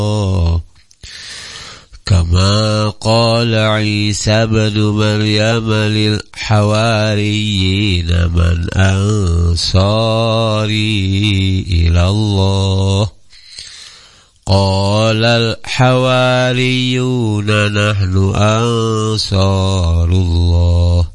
كما قال عيسى بن مريم للحواريين من أنصاري إلى الله قال الحواريون نحن أنصار الله